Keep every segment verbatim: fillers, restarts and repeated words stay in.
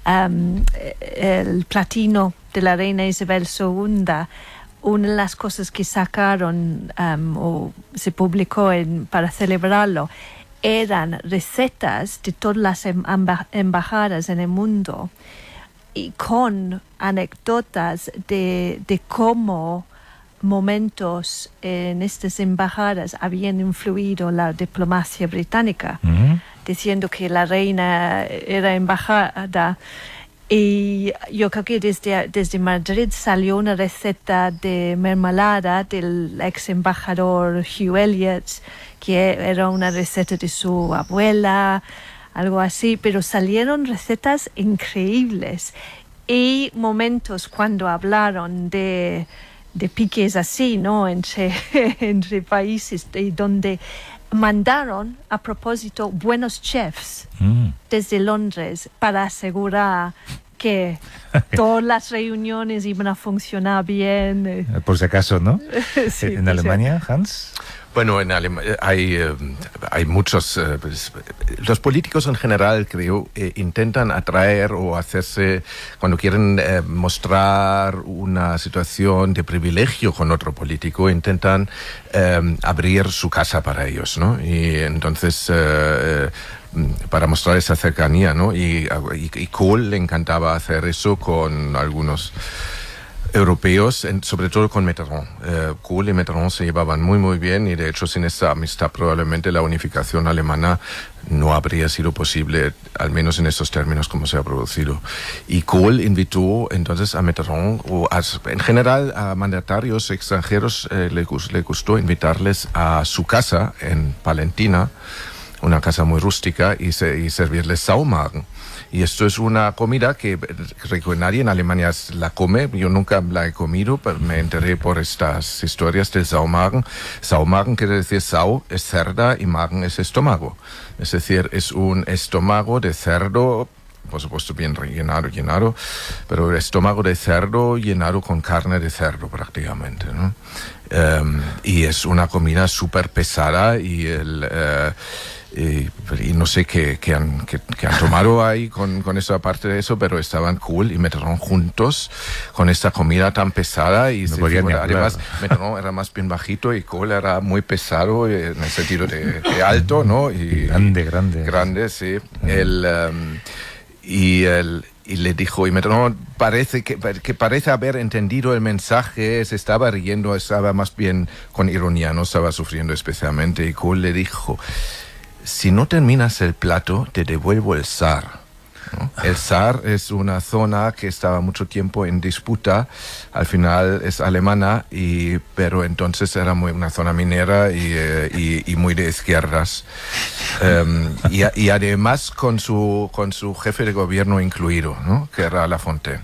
um, el platino de la reina Isabel segunda, una de las cosas que sacaron um, o se publicó en, para celebrarlo eran recetas de todas las emba- embajadas en el mundo y con anécdotas de, de cómo momentos en estas embajadas habían influido la diplomacia británica, uh-huh. diciendo que la reina era embajada. Y yo creo que desde, desde Madrid salió una receta de mermelada del ex embajador Hugh Elliot, que era una receta de su abuela, algo así, pero salieron recetas increíbles y momentos cuando hablaron de, de piques así, ¿no? Entre, entre países y donde mandaron a propósito buenos chefs mm. desde Londres para asegurar que todas las reuniones iban a funcionar bien. Por si acaso, ¿no? Sí, ¿En Alemania, Hans? Bueno, en Alemania hay, eh, hay muchos... Eh, pues, los políticos en general, creo, eh, intentan atraer o hacerse... Cuando quieren eh, mostrar una situación de privilegio con otro político, intentan eh, abrir su casa para ellos, ¿no? Y entonces... Eh, para mostrar esa cercanía, ¿no? Y, y, y Kohl le encantaba hacer eso con algunos europeos, en, sobre todo con Mitterrand. Eh, Kohl y Mitterrand se llevaban muy muy bien y de hecho sin esa amistad probablemente la unificación alemana no habría sido posible, al menos en estos términos como se ha producido. Y Kohl invitó entonces a Mitterrand, o a, en general a mandatarios extranjeros, eh, le, le gustó invitarles a su casa en Palentina, una casa muy rústica, y, se, y servirles Saumagen. Y esto es una comida que creo que nadie en Alemania la come. Yo nunca la he comido, pero me enteré por estas historias del Saumagen. Saumagen quiere decir Sau es cerda y Magen es estómago. Es decir, es un estómago de cerdo, por supuesto bien rellenado, llenado, pero el estómago de cerdo llenado con carne de cerdo prácticamente, ¿no? Um, y es una comida súper pesada y el... Uh, Y, y no sé qué, qué, han, qué, qué han tomado ahí con, con esa parte de eso, pero estaban Kohl y Mitterrand juntos con esta comida tan pesada y no se podían figura, ni hablar. además Mitterrand era más bien bajito y Kohl era muy pesado en el sentido de, de alto, ¿no? Y, y grande, grande. Grande, sí. Mm. El, um, y el... Y le dijo, y Mitterrand parece que, que parece haber entendido el mensaje, se estaba riendo, estaba más bien con ironía, no estaba sufriendo especialmente. Y Kohl le dijo, si no terminas el plato, te devuelvo el Saar, ¿no? El Saar es una zona que estaba mucho tiempo en disputa, al final es alemana, y, pero entonces era muy, una zona minera y, eh, y, y muy de izquierdas. Um, y, y además con su, con su jefe de gobierno incluido, ¿no? Que era Lafontaine.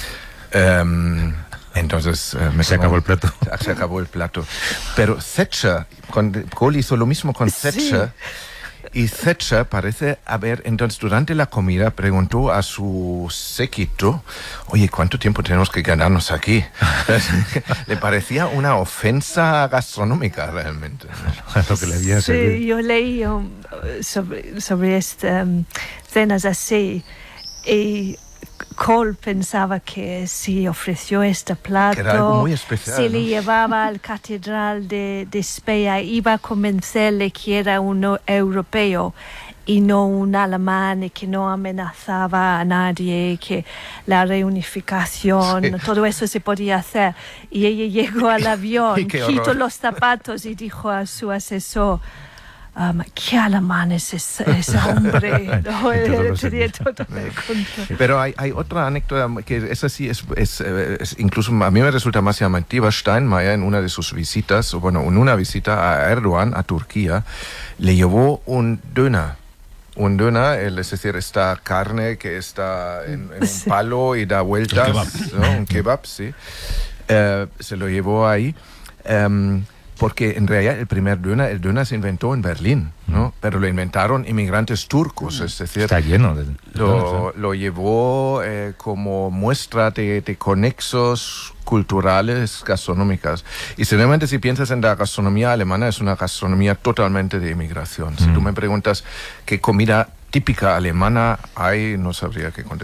Um, Entonces eh, me se acabó el plato. Se acabó el plato. Pero Thatcher, con, Kohl hizo lo mismo con Thatcher. Sí. Y Thatcher parece haber, entonces durante la comida preguntó a su séquito, oye, ¿cuánto tiempo tenemos que quedarnos aquí? Le parecía una ofensa gastronómica realmente, ¿no? Lo que le había sí, servido. Yo leí um, sobre, sobre estas um, cenas así y Kohl pensaba que si ofreció este plato, era algo muy especial, si ¿no? le llevaba al catedral de, de Speyer, iba a convencerle que era un europeo y no un alemán, y que no amenazaba a nadie, que la reunificación, sí. Todo eso se podía hacer. Y ella llegó al avión, quitó los zapatos y dijo a su asesor, Um, ¿qué alemán es ese, ese hombre? No, tenía todo el control. Pero hay, hay otra anécdota que esa sí es, es, es incluso a mí me resulta más llamativa. Steinmeier en una de sus visitas, o bueno, en una visita a Erdogan a Turquía, le llevó un döner. Un döner, es decir, esta carne que está en, en un palo y da vueltas, un kebab, ¿no? Un kebab, sí. Uh, se lo llevó ahí. Um, Porque en realidad el primer döner, el döner se inventó en Berlín, ¿no? Pero lo inventaron inmigrantes turcos, es decir... Está lleno de... de lo, lo llevó eh, como muestra de, de conexos culturales, gastronómicas. Y seguramente si piensas en la gastronomía alemana, es una gastronomía totalmente de inmigración. Si mm. tú me preguntas qué comida típica alemana hay, no sabría qué contestar.